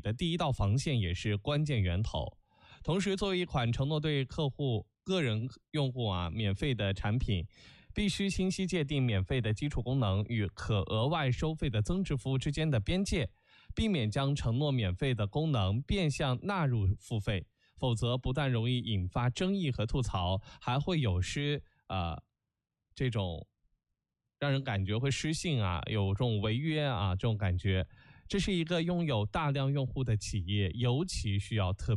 的第一道防线，也是关键源头。同时，作为一款承诺对个人用户免费的产品，必须清晰界定免费的基础功能与可额外收费的增值服务之间的边界，避免将承诺免费的功能变相纳入付费，否则不但容易引发争议和吐槽，还会有失这种让人感觉会失信有这种违约这种感觉。这是一个拥有大量用户的企业尤其需要特